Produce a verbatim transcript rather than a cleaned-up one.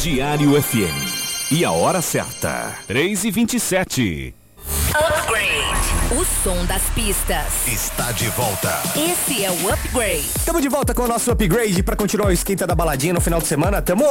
Diário F M. E a hora certa, três e vinte e sete. Upgrade. O som das pistas está de volta. Esse é o Upgrade. Estamos de volta com o nosso Upgrade para continuar o esquenta da baladinha no final de semana. Tamo